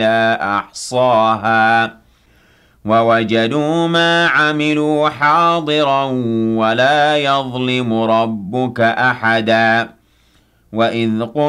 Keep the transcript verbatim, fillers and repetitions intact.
أحصاها ووجدوا ما عملوا حاضرا ولا يظلم ربك أحدا وإذ قلت